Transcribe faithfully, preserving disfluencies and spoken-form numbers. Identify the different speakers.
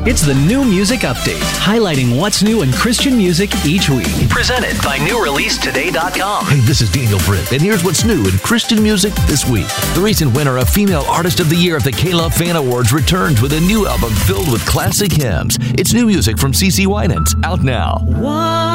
Speaker 1: It's the New Music Update, highlighting what's new in Christian music each week. Presented by new release today dot com.
Speaker 2: Hey, this is Daniel Britt, and here's what's new in Christian music this week. The recent winner of Female Artist of the Year at the K-Love Fan Awards returns with a new album filled with classic hymns. It's new music from CeCe Winans, out now.
Speaker 3: One